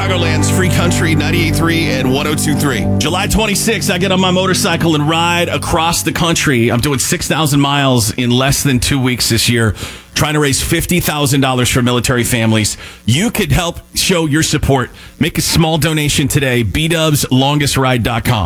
Chicagoland's Free Country 98.3 and 102.3. July 26th, I get on my motorcycle and ride across the country. I'm doing 6,000 miles in less than 2 weeks this year, trying to raise $50,000 for military families. You could help show your support. Make a small donation today. BDubsLongestRide.com.